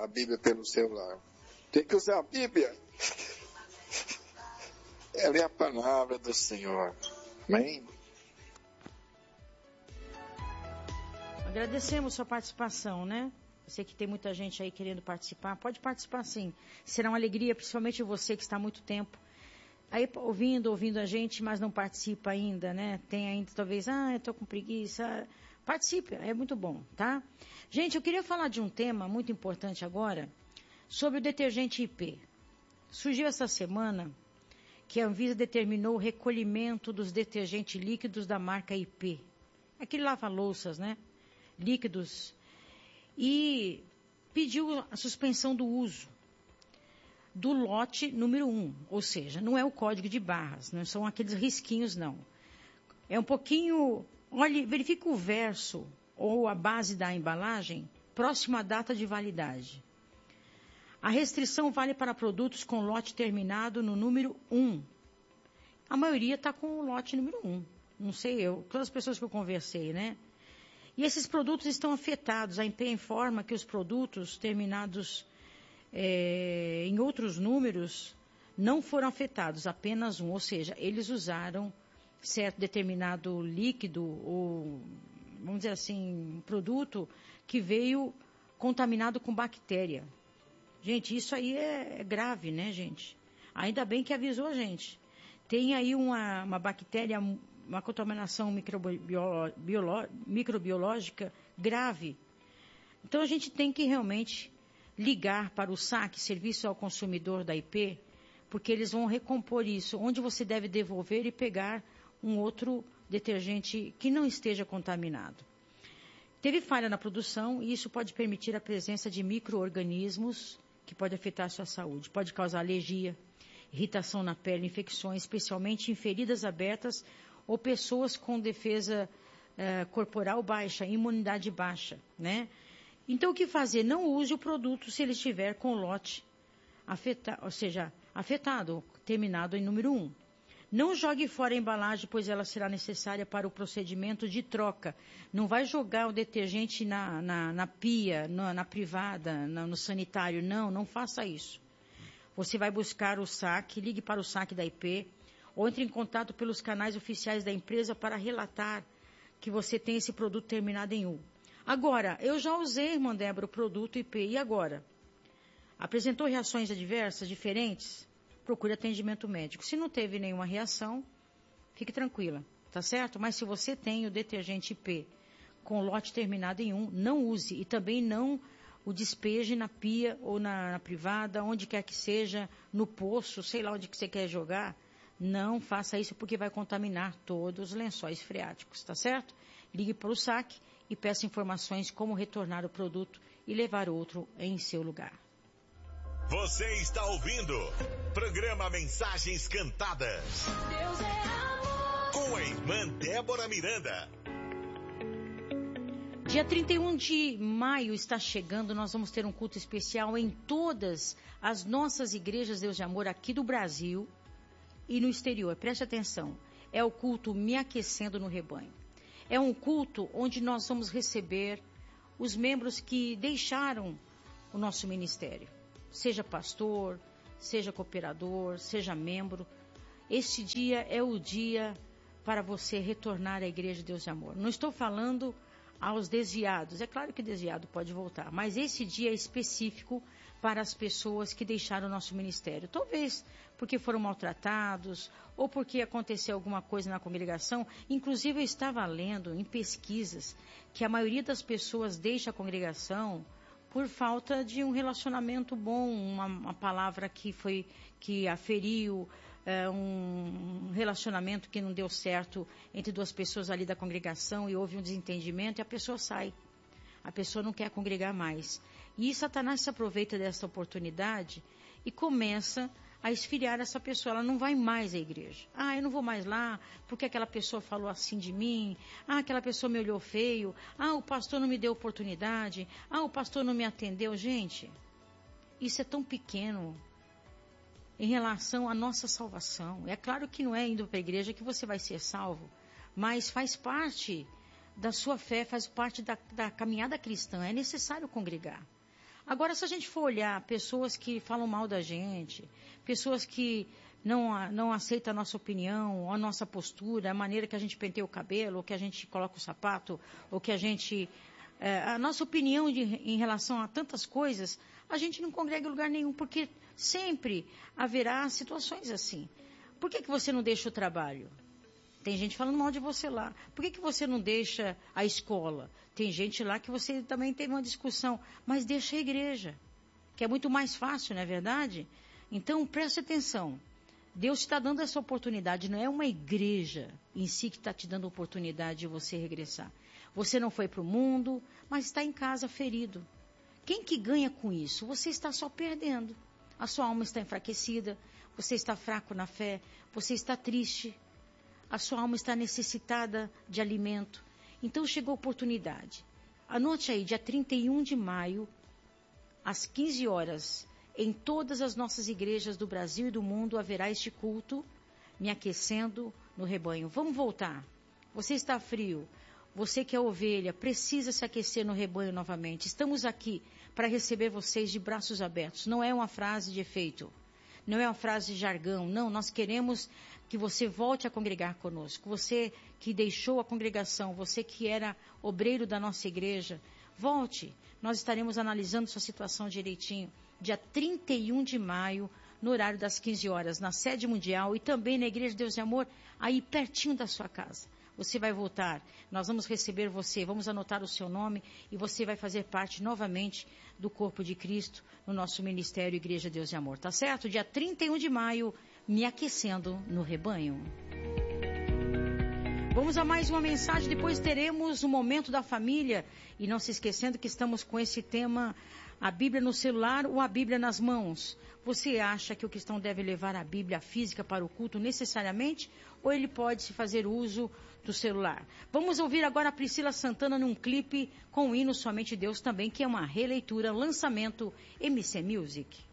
Bíblia pelo celular. Tem que usar a Bíblia. Ela é a palavra do Senhor. Amém? Agradecemos sua participação, né? Eu sei que tem muita gente aí querendo participar. Pode participar, sim. Será uma alegria, principalmente você que está há muito tempo aí ouvindo a gente, mas não participa ainda, né? Tem ainda talvez, eu estou com preguiça. Participe, é muito bom, tá? Gente, eu queria falar de um tema muito importante agora, sobre o detergente IP. Surgiu essa semana que a Anvisa determinou o recolhimento dos detergentes líquidos da marca IP. Aquele lava-louças, né? Líquidos. E pediu a suspensão do uso do lote número 1, ou seja, não é o código de barras, não são aqueles risquinhos, não. É um pouquinho, olhe, verifica o verso ou a base da embalagem, próxima à data de validade. A restrição vale para produtos com lote terminado no número 1. A maioria está com o lote número 1, não sei eu, todas as pessoas que eu conversei, né? E esses produtos estão afetados. A IP informa que os produtos terminados em outros números não foram afetados, apenas um. Ou seja, eles usaram certo determinado líquido ou, vamos dizer assim, um produto que veio contaminado com bactéria. Gente, isso aí é grave, né, gente? Ainda bem que avisou a gente. Tem aí uma bactéria, uma contaminação microbiológica grave. Então a gente tem que realmente ligar para o SAC, Serviço ao Consumidor da IP, porque eles vão recompor isso, onde você deve devolver e pegar um outro detergente que não esteja contaminado. Teve falha na produção e isso pode permitir a presença de micro-organismos que pode afetar a sua saúde. Pode causar alergia, irritação na pele, infecções, especialmente em feridas abertas ou pessoas com defesa corporal baixa, imunidade baixa, né? Então, o que fazer? Não use o produto se ele estiver com o lote afetado, terminado em número 1. Não jogue fora a embalagem, pois ela será necessária para o procedimento de troca. Não vai jogar o detergente na pia, na privada, no sanitário. Não faça isso. Você vai buscar o SAC, ligue para o SAC da IP, ou entre em contato pelos canais oficiais da empresa para relatar que você tem esse produto terminado em U. Agora, eu já usei, irmã Débora, o produto IP, e agora? Apresentou reações adversas, diferentes? Procure atendimento médico. Se não teve nenhuma reação, fique tranquila, tá certo? Mas se você tem o detergente IP com lote terminado em 1, não use. E também não o despeje na pia ou na privada, onde quer que seja, no poço, sei lá onde que você quer jogar. Não faça isso porque vai contaminar todos os lençóis freáticos, tá certo? Ligue para o SAC e peça informações como retornar o produto e levar outro em seu lugar. Você está ouvindo programa Mensagens Cantadas. Deus é amor. Com a irmã Débora Miranda. Dia 31 de maio está chegando, nós vamos ter um culto especial em todas as nossas igrejas Deus de Amor aqui do Brasil e no exterior. Preste atenção, é o culto Me Aquecendo no Rebanho. É um culto onde nós vamos receber os membros que deixaram o nosso ministério. Seja pastor, seja cooperador, seja membro. Este dia é o dia para você retornar à Igreja de Deus de Amor. Não estou falando aos desviados. É claro que desviado pode voltar, mas esse dia é específico para as pessoas que deixaram o nosso ministério. Talvez porque foram maltratados ou porque aconteceu alguma coisa na congregação. Inclusive eu estava lendo em pesquisas que a maioria das pessoas deixa a congregação por falta de um relacionamento bom, uma palavra que aferiu, um relacionamento que não deu certo entre duas pessoas ali da congregação e houve um desentendimento e a pessoa sai. A pessoa não quer congregar mais. E Satanás se aproveita dessa oportunidade e começa a esfriar essa pessoa. Ela não vai mais à igreja. Eu não vou mais lá porque aquela pessoa falou assim de mim. Aquela pessoa me olhou feio. O pastor não me deu oportunidade. O pastor não me atendeu. Gente, isso é tão pequeno em relação à nossa salvação. É claro que não é indo para a igreja que você vai ser salvo, mas faz parte da sua fé, faz parte da caminhada cristã. É necessário congregar. Agora, se a gente for olhar pessoas que falam mal da gente, pessoas que não aceitam a nossa opinião, a nossa postura, a maneira que a gente penteia o cabelo, ou que a gente coloca o sapato, ou que a gente... a nossa opinião em relação a tantas coisas, a gente não congrega em lugar nenhum, porque sempre haverá situações assim. Por que você não deixa o trabalho? Tem gente falando mal de você lá. Por que você não deixa a escola? Tem gente lá que você também teve uma discussão. Mas deixa a igreja, que é muito mais fácil, não é verdade? Então, preste atenção. Deus está dando essa oportunidade. Não é uma igreja em si que está te dando a oportunidade de você regressar. Você não foi para o mundo, mas está em casa ferido. Quem que ganha com isso? Você está só perdendo. A sua alma está enfraquecida. Você está fraco na fé. Você está triste. A sua alma está necessitada de alimento. Então chegou a oportunidade. Anote aí, dia 31 de maio, às 15 horas, em todas as nossas igrejas do Brasil e do mundo haverá este culto, me aquecendo no rebanho. Vamos voltar. Você está frio. Você que é ovelha, precisa se aquecer no rebanho novamente. Estamos aqui para receber vocês de braços abertos. Não é uma frase de efeito. Não é uma frase de jargão. Não, nós queremos que você volte a congregar conosco. Você que deixou a congregação, você que era obreiro da nossa igreja, volte. Nós estaremos analisando sua situação direitinho. Dia 31 de maio, no horário das 15 horas, na sede mundial e também na Igreja de Deus e Amor, aí pertinho da sua casa. Você vai voltar, nós vamos receber você, vamos anotar o seu nome e você vai fazer parte novamente do corpo de Cristo no nosso ministério Igreja de Deus e Amor, tá certo? Dia 31 de maio, me aquecendo no rebanho. Vamos a mais uma mensagem, depois teremos o momento da família e não se esquecendo que estamos com esse tema, a Bíblia no celular ou a Bíblia nas mãos. Você acha que o cristão deve levar a Bíblia física para o culto necessariamente ou ele pode se fazer uso do celular? Vamos ouvir agora a Priscila Santana num clipe com o hino Somente Deus também, que é uma releitura, lançamento MC Music.